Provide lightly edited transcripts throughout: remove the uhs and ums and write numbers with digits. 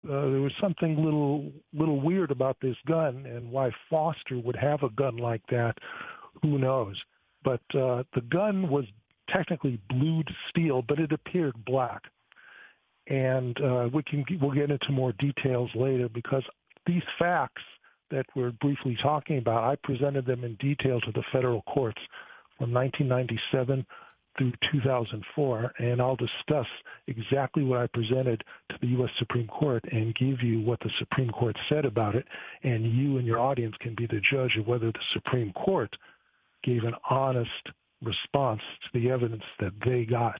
there was something little weird about this gun, and why Foster would have a gun like that, who knows? But the gun was technically blued steel, but it appeared black. And we'll get into more details later, because these facts that we're briefly talking about, I presented them in detail to the federal courts from 1997 through 2004, and I'll discuss exactly what I presented to the U.S. Supreme Court and give you what the Supreme Court said about it, and you and your audience can be the judge of whether the Supreme Court gave an honest response to the evidence that they got.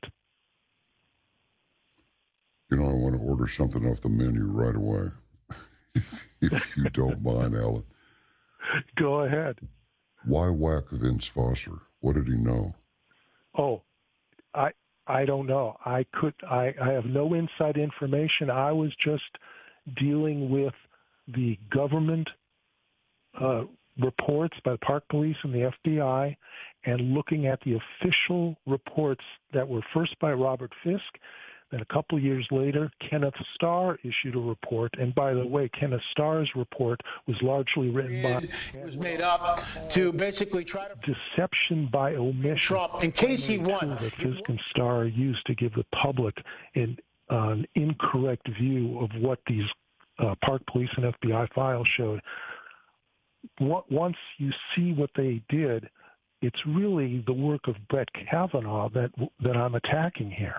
You know, I want to order something off the menu right away, if you don't mind, Alan. Go ahead. Why whack Vince Foster? What did he know? Oh, I don't know. I have no inside information. I was just dealing with the government reports by the Park Police and the FBI, and looking at the official reports that were first by Robert Fisk. Then a couple of years later, Kenneth Starr issued a report. And by the way, Kenneth Starr's report was largely written by... It was made up to basically try to... Deception by omission. Trump, in case he won. That Fisk and Starr used to give the public an incorrect view of what these Park Police and FBI files showed. Once you see what they did, it's really the work of Brett Kavanaugh that I'm attacking here.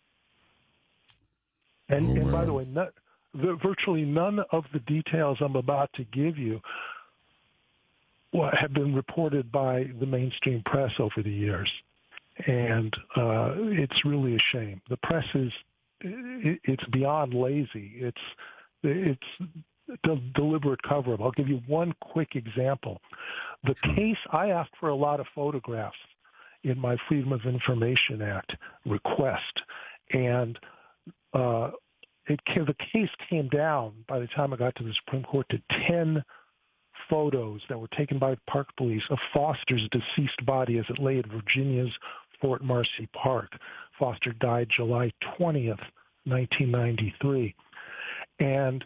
And by the way, virtually none of the details I'm about to give you have been reported by the mainstream press over the years. And it's really a shame. The press it's beyond lazy. It's deliberate cover-up. I'll give you one quick example. The case, I asked for a lot of photographs in my Freedom of Information Act request, and the case came down by the time I got to the Supreme Court to 10 photos that were taken by Park Police of Foster's deceased body as it lay at Virginia's Fort Marcy Park. Foster died July 20th, 1993. And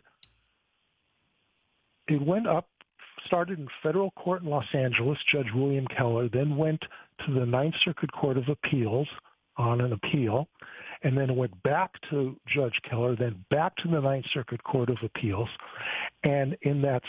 it went up, started in federal court in Los Angeles, Judge William Keller, then went to the Ninth Circuit Court of Appeals on an appeal, and then it went back to Judge Keller, then back to the Ninth Circuit Court of Appeals. And in that,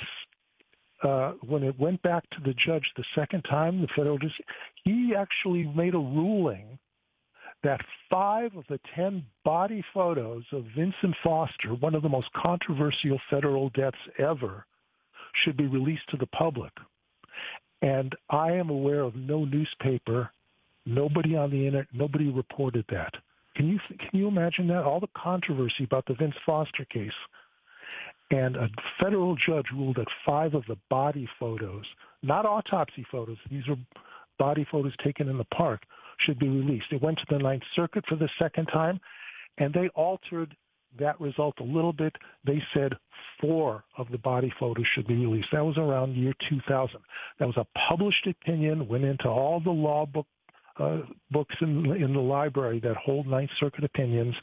when it went back to the judge the second time, the federal judge, he actually made a ruling that 5 of the 10 body photos of Vincent Foster, one of the most controversial federal deaths ever, should be released to the public. And I am aware of no newspaper, nobody on the internet, nobody reported that. Can you imagine that? All the controversy about the Vince Foster case. And a federal judge ruled that 5 of the body photos, not autopsy photos, these are body photos taken in the park, should be released. It went to the Ninth Circuit for the second time, and they altered that result a little bit. They said 4 of the body photos should be released. That was around year 2000. That was a published opinion, went into all the law books in the library that hold Ninth Circuit opinions,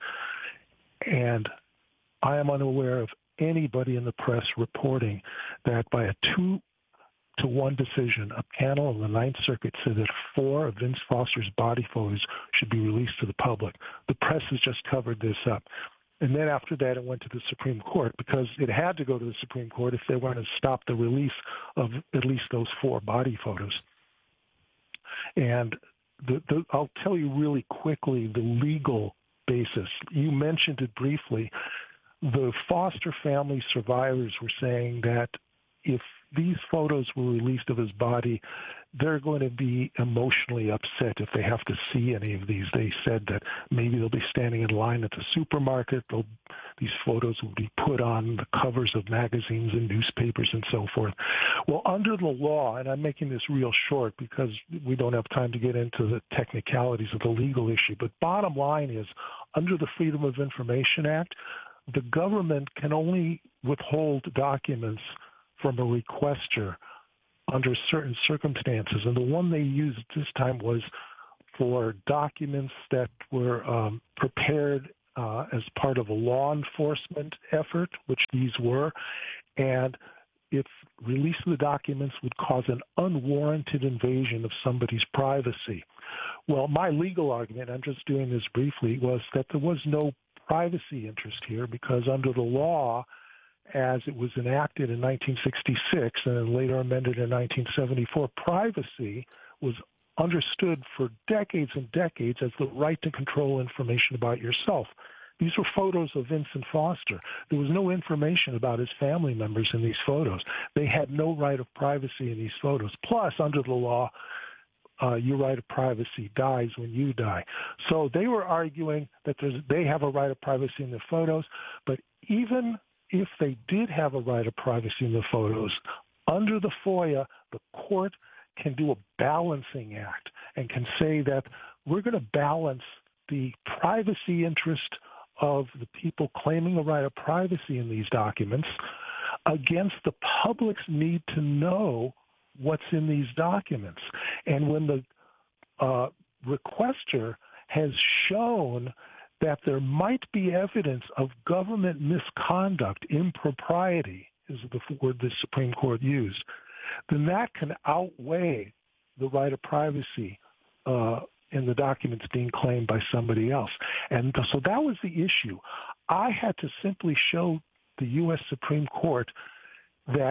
and I am unaware of anybody in the press reporting that by a 2-to-1 decision, a panel of the Ninth Circuit said that 4 of Vince Foster's body photos should be released to the public. The press has just covered this up. And then after that, it went to the Supreme Court, because it had to go to the Supreme Court if they wanted to stop the release of at least those 4 body photos. And I'll tell you really quickly the legal basis. You mentioned it briefly. The Foster family survivors were saying that if these photos were released of his body, they're going to be emotionally upset if they have to see any of these. They said that maybe they'll be standing in line at the supermarket. These photos will be put on the covers of magazines and newspapers and so forth. Well, under the law, and I'm making this real short because we don't have time to get into the technicalities of the legal issue, but bottom line is, under the Freedom of Information Act, the government can only withhold documents from a requester under certain circumstances. And the one they used this time was for documents that were prepared as part of a law enforcement effort, which these were, and if release of the documents would cause an unwarranted invasion of somebody's privacy. Well, my legal argument, I'm just doing this briefly, was that there was no privacy interest here because under the law, as it was enacted in 1966 and then later amended in 1974, privacy was understood for decades and decades as the right to control information about yourself. These were photos of Vincent Foster. There was no information about his family members in these photos. They had no right of privacy in these photos. Plus, under the law, your right of privacy dies when you die. So they were arguing that they have a right of privacy in the photos, but even if they did have a right of privacy in the photos, under the FOIA, the court can do a balancing act and can say that we're going to balance the privacy interest of the people claiming a right of privacy in these documents against the public's need to know what's in these documents. And when the requester has shown that there might be evidence of government misconduct, impropriety is the word the Supreme Court used, then that can outweigh the right of privacy in the documents being claimed by somebody else. And so that was the issue. I had to simply show the U.S. Supreme Court that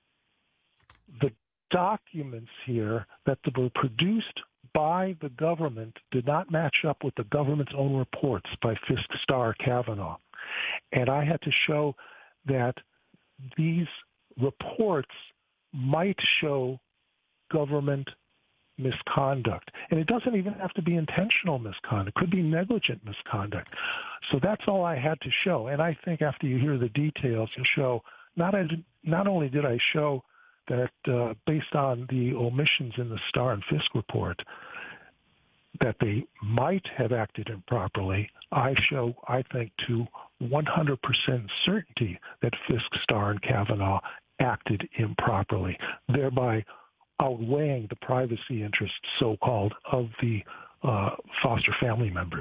the documents here that were produced by the government did not match up with the government's own reports by Fisk, Starr, Kavanaugh. And I had to show that these reports might show government misconduct. And it doesn't even have to be intentional misconduct. It could be negligent misconduct. So that's all I had to show. And I think after you hear the details, you'll show not only did I show that based on the omissions in the Starr and Fisk report, that they might have acted improperly, I show, I think, to 100% certainty that Fisk, Starr, and Kavanaugh acted improperly, thereby outweighing the privacy interests, so-called, of the Foster family members.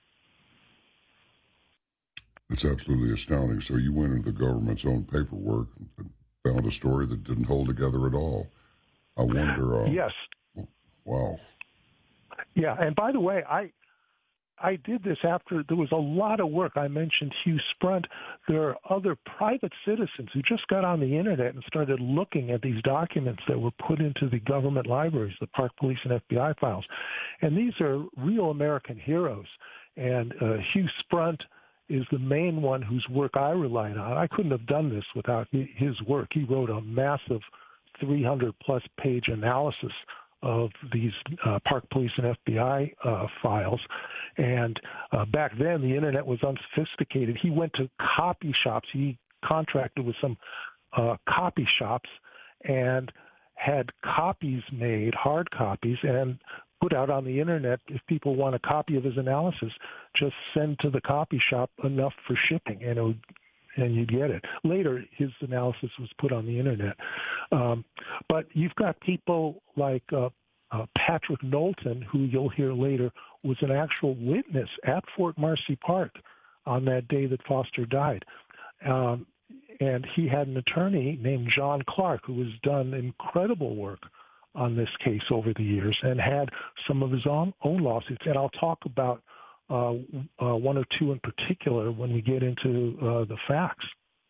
It's absolutely astounding. So you went into the government's own paperwork and found a story that didn't hold together at all. I wonder... yes. Wow. Yeah, and by the way, I did this after there was a lot of work. I mentioned Hugh Sprunt. There are other private citizens who just got on the internet and started looking at these documents that were put into the government libraries, the Park Police and FBI files. And these are real American heroes. And Hugh Sprunt is the main one whose work I relied on. I couldn't have done this without his work. He wrote a massive 300-plus page analysis of these Park Police and FBI files. And back then, the internet was unsophisticated. He went to copy shops. He contracted with some copy shops and had copies made, hard copies, and put out on the internet. If people want a copy of his analysis, just send to the copy shop enough for shipping, and you'd get it. Later, his analysis was put on the internet. But you've got people like Patrick Knowlton, who you'll hear later, was an actual witness at Fort Marcy Park on that day that Foster died. And he had an attorney named John Clark, who has done incredible work on this case over the years and had some of his own lawsuits. And I'll talk about one or two in particular when we get into the facts.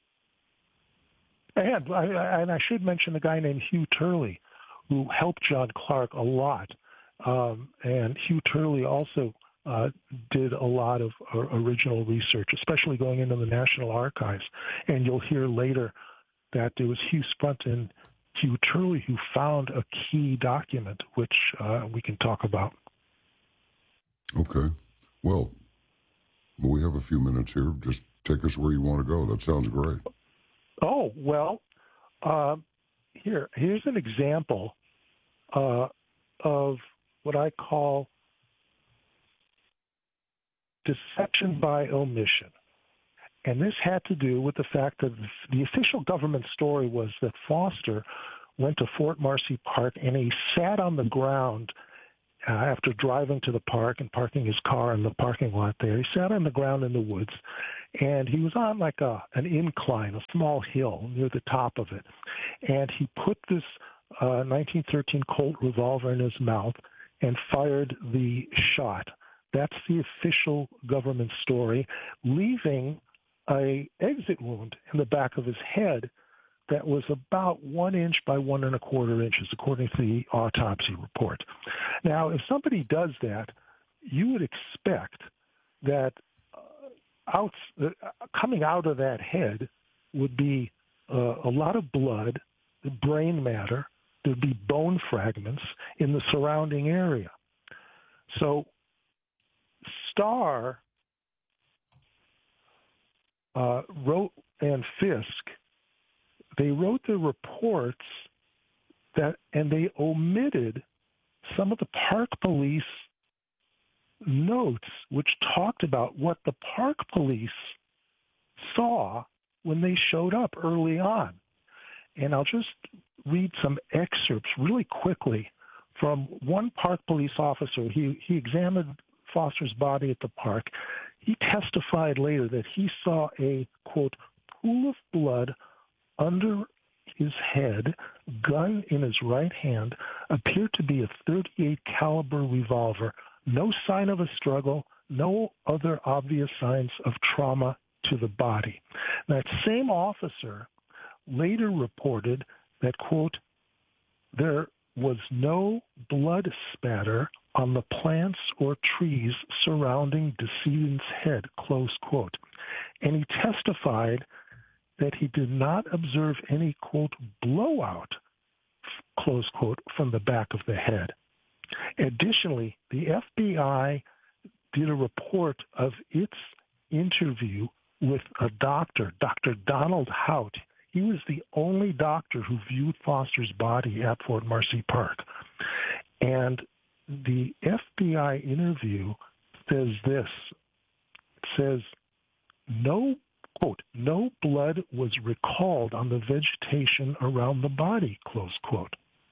And I should mention a guy named Hugh Turley, who helped John Clark a lot. And Hugh Turley also did a lot of original research, especially going into the National Archives. And you'll hear later that it was Hugh Sprunt and Hugh Turley who found a key document, which we can talk about. Okay. Well, we have a few minutes here. Just take us where you want to go. That sounds great. Oh, well, here's an example of what I call deception by omission. And this had to do with the fact that the official government story was that Foster went to Fort Marcy Park and he sat on the ground after driving to the park and parking his car in the parking lot there. He sat on the ground in the woods, and he was on like an incline, a small hill near the top of it. And he put this 1913 Colt revolver in his mouth and fired the shot. That's the official government story, leaving a exit wound in the back of his head that was about 1 inch by 1 1/4 inches, according to the autopsy report. Now, if somebody does that, you would expect that coming out of that head would be a lot of blood, brain matter. There'd be bone fragments in the surrounding area. So Starr wrote, and Fisk, they wrote their reports and they omitted some of the park police notes, which talked about what the park police saw when they showed up early on. And I'll just read some excerpts really quickly from one park police officer. He examined Foster's body at the park. He testified later that he saw a, quote, pool of blood under his head, gun in his right hand, appeared to be a .38 caliber revolver, no sign of a struggle, no other obvious signs of trauma to the body. That same officer later reported that, quote, there was no blood spatter on the plants or trees surrounding decedent's head, close quote. And he testified that he did not observe any, quote, blowout, close quote, from the back of the head. Additionally, the FBI did a report of its interview with a doctor, Dr. Donald Hout. He was the only doctor who viewed Foster's body at Fort Marcy Park. And the FBI interview says this. It says, no, quote, no blood was recalled on the vegetation around the body, close quote.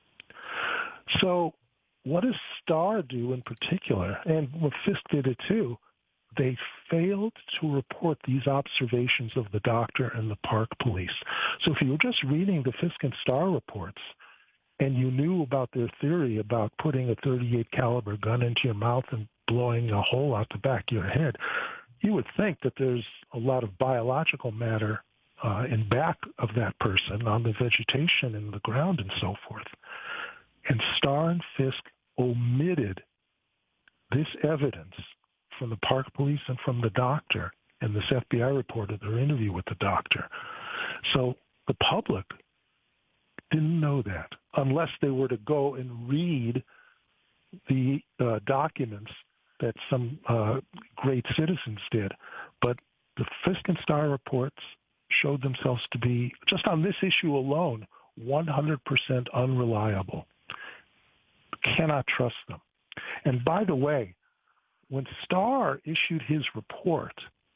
So what does Starr do in particular? And Fisk did it too. They failed to report these observations of the doctor and the park police. So if you were just reading the Fisk and Starr reports and you knew about their theory about putting a .38 caliber gun into your mouth and blowing a hole out the back of your head, you would think that there's a lot of biological matter in back of that person on the vegetation and the ground and so forth. And Starr and Fisk omitted this evidence from the park police and from the doctor, and this FBI reported their interview with the doctor. So the public didn't know that unless they were to go and read the documents that some great citizens did. But the Fisk and Starr reports showed themselves to be, just on this issue alone, 100% unreliable. Cannot trust them. And by the way, when Starr issued his report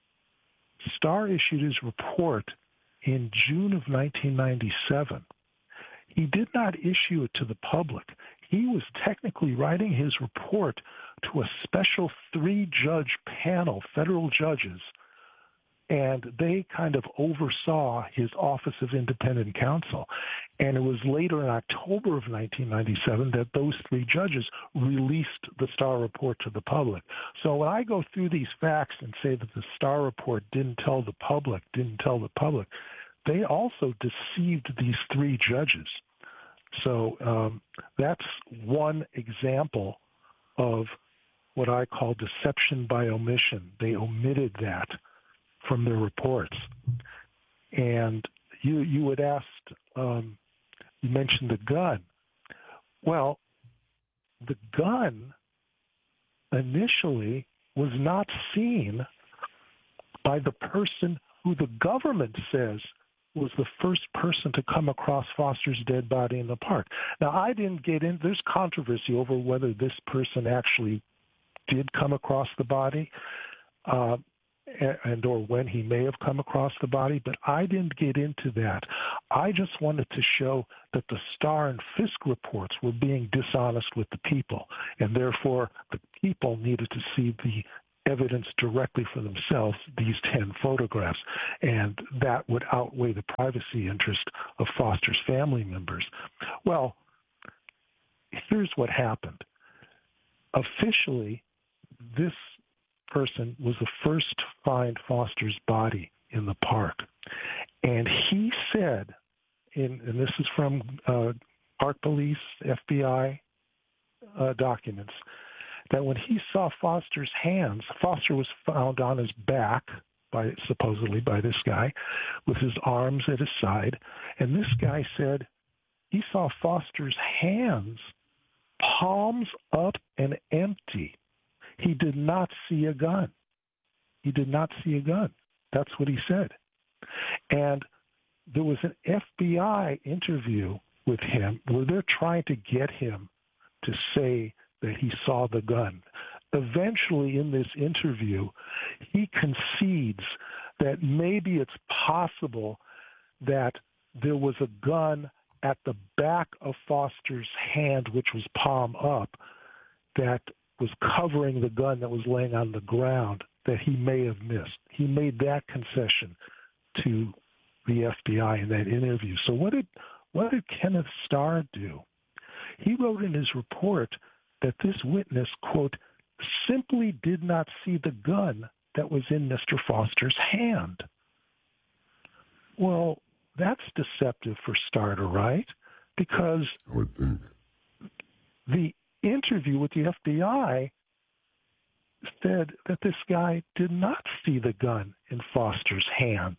in June of 1997. He did not issue it to the public. He was technically writing his report to a special 3-judge panel, federal judges, and they kind of oversaw his Office of Independent Counsel. And it was later in October of 1997 that those 3 judges released the Starr report to the public. So when I go through these facts and say that the Starr report didn't tell the public, they also deceived these 3 judges. So that's one example of what I call deception by omission. They omitted that from their reports. And you had asked, you mentioned the gun. Well, the gun initially was not seen by the person who the government says was the first person to come across Foster's dead body in the park. Now, I didn't get in. There's controversy over whether this person actually did come across the body. and or when he may have come across the body, but I didn't get into that. I just wanted to show that the Starr and Fisk reports were being dishonest with the people, and therefore the people needed to see the evidence directly for themselves, these 10 photographs, and that would outweigh the privacy interest of Foster's family members. Well, here's what happened. Officially, this person was the first to find Foster's body in the park. And he said, and this is from Park Police, FBI documents, that when he saw Foster's hands, Foster was found on his back, supposedly by this guy, with his arms at his side. And this guy said he saw Foster's hands palms up and empty. He did not see a gun. He did not see a gun. That's what he said. And there was an FBI interview with him where they're trying to get him to say that he saw the gun. Eventually, in this interview, he concedes that maybe it's possible that there was a gun at the back of Foster's hand, which was palm up, that was covering the gun that was laying on the ground that he may have missed. He made that concession to the FBI in that interview. So what did Kenneth Starr do? He wrote in his report that this witness, quote, simply did not see the gun that was in Mr. Foster's hand. Well, that's deceptive for starter, right? Because I would think the interview with the FBI said that this guy did not see the gun in Foster's hand.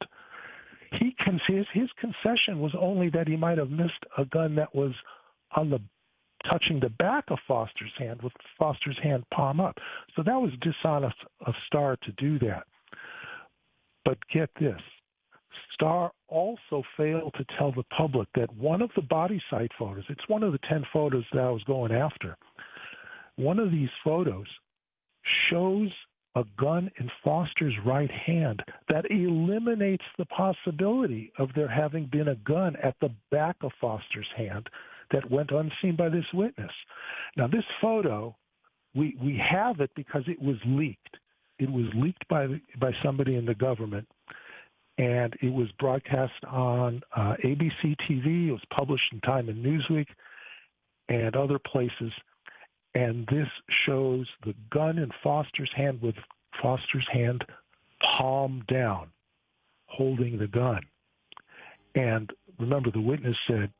His concession was only that he might have missed a gun that was touching the back of Foster's hand, with Foster's hand palm up. So that was dishonest of Starr to do that. But get this, Starr also failed to tell the public that one of the body site photos, it's one of the 10 photos that I was going after, one of these photos shows a gun in Foster's right hand that eliminates the possibility of there having been a gun at the back of Foster's hand that went unseen by this witness. Now, this photo, we have it because it was leaked. It was leaked by somebody in the government, and it was broadcast on ABC TV. It was published in Time and Newsweek and other places. And this shows the gun in Foster's hand with Foster's hand palm down, holding the gun. And remember, the witness said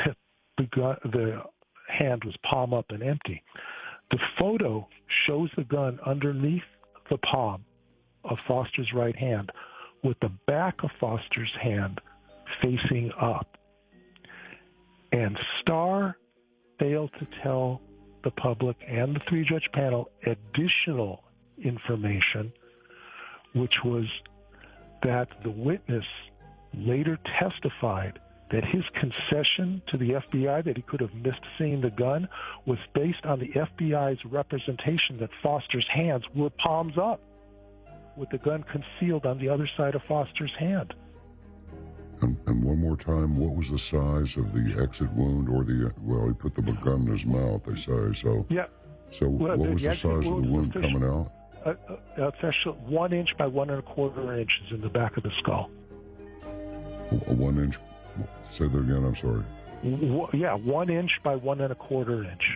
the hand was palm up and empty. The photo shows the gun underneath the palm of Foster's right hand with the back of Foster's hand facing up. And Starr failed to tell the public and the three-judge panel additional information, which was that the witness later testified that his concession to the FBI that he could have missed seeing the gun was based on the FBI's representation that Foster's hands were palms up, with the gun concealed on the other side of Foster's hand. And one more time, what was the size of the exit wound, or he put the gun in his mouth, they say, so. Yeah. So what was the size of the wound coming out? Official 1 inch by 1 1/4 inches in the back of the skull. A 1 inch? Say that again, I'm sorry. 1 inch by 1 1/4 inch.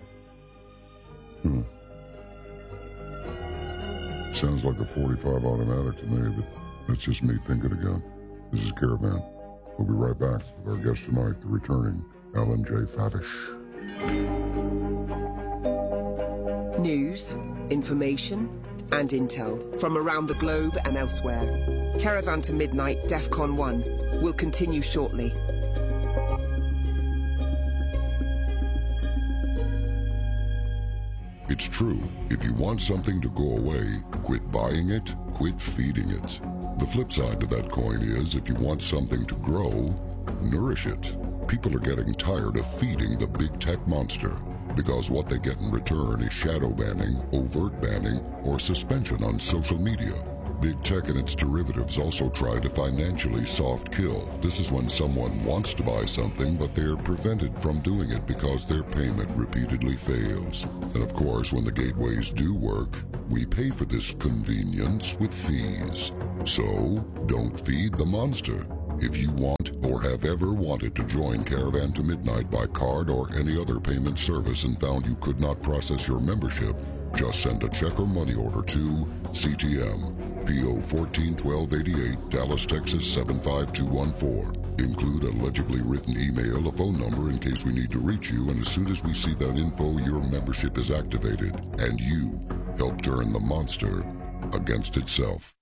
Sounds like a .45 automatic to me, but that's just me thinking again. This is Caravan. We'll be right back with our guest tonight, the returning Alan J. Favish. News, information, and intel from around the globe and elsewhere. Caravan to Midnight, DEFCON 1 will continue shortly. It's true. If you want something to go away, quit buying it, quit feeding it. The flip side to that coin is, if you want something to grow, nourish it. People are getting tired of feeding the big tech monster, because what they get in return is shadow banning, overt banning, or suspension on social media. Big tech and its derivatives also try to financially soft kill. This is when someone wants to buy something, but they're prevented from doing it because their payment repeatedly fails. And of course, when the gateways do work, we pay for this convenience with fees. So, don't feed the monster. If you want or have ever wanted to join Caravan to Midnight by card or any other payment service and found you could not process your membership, just send a check or money order to CTM, P.O. 141288, Dallas, Texas 75214. Include a legibly written email, a phone number in case we need to reach you, and as soon as we see that info, your membership is activated, and you help turn the monster against itself.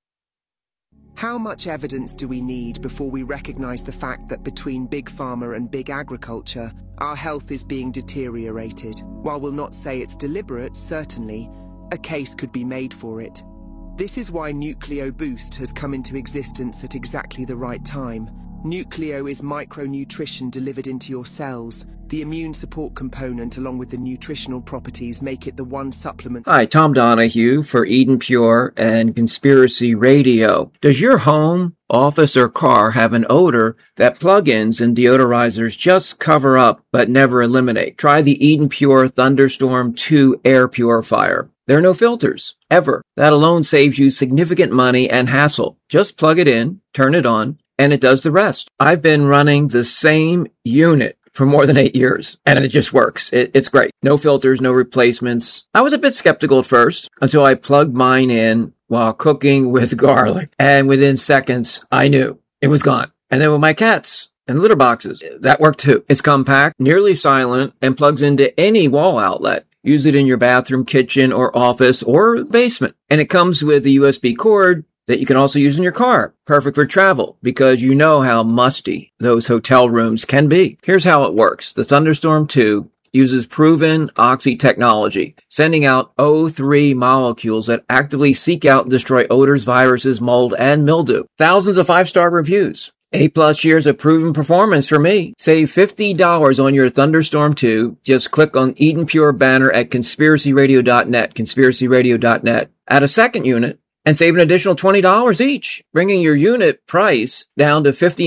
How much evidence do we need before we recognize the fact that between Big Pharma and Big Agriculture, our health is being deteriorated? While we'll not say it's deliberate, certainly, a case could be made for it. This is why Nucleo Boost has come into existence at exactly the right time. Nucleo is micronutrition delivered into your cells. The immune support component, along with the nutritional properties, make it the one supplement. Hi, Tom Donahue for Eden Pure and Conspiracy Radio. Does your home, office, or car have an odor that plug-ins and deodorizers just cover up but never eliminate? Try the Eden Pure Thunderstorm 2 air purifier. There are no filters, ever. That alone saves you significant money and hassle. Just plug it in, turn it on, and it does the rest. I've been running the same unit for more than 8 years, and it just works. It's great. No filters, no replacements. I was a bit skeptical at first until I plugged mine in while cooking with garlic, and within seconds, I knew it was gone. And then with my cats and litter boxes, that worked too. It's compact, nearly silent, and plugs into any wall outlet. Use it in your bathroom, kitchen, or office, or basement. And it comes with a USB cord that you can also use in your car. Perfect for travel, because you know how musty those hotel rooms can be. Here's how it works. The Thunderstorm 2 uses proven oxy technology, sending out O3 molecules that actively seek out and destroy odors, viruses, mold, and mildew. Thousands of 5-star reviews. 8+ years of proven performance for me. Save $50 on your Thunderstorm 2. Just click on Eden Pure banner at conspiracyradio.net, conspiracyradio.net. Add a second unit and save an additional $20 each, bringing your unit price down to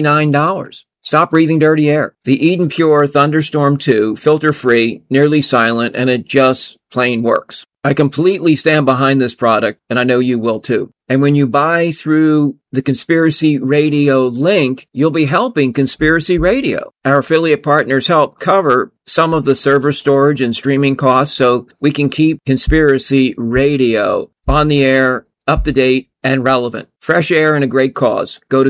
$59. Stop breathing dirty air. The Eden Pure Thunderstorm 2, filter-free, nearly silent, and it just plain works. I completely stand behind this product, and I know you will too. And when you buy through the Conspiracy Radio link, you'll be helping Conspiracy Radio. Our affiliate partners help cover some of the server storage and streaming costs so we can keep Conspiracy Radio on the air, up to date, and relevant. Fresh air and a great cause. Go to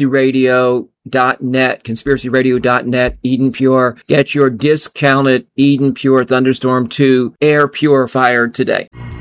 conspiracyradio.net, conspiracyradio.net, Eden Pure. Get your discounted Eden Pure Thunderstorm 2 air purifier today.